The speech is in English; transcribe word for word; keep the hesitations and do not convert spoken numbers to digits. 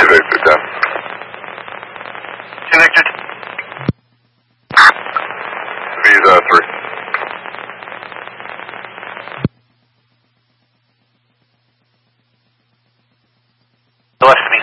two Victor ten. two Victor. Visa three. West of me.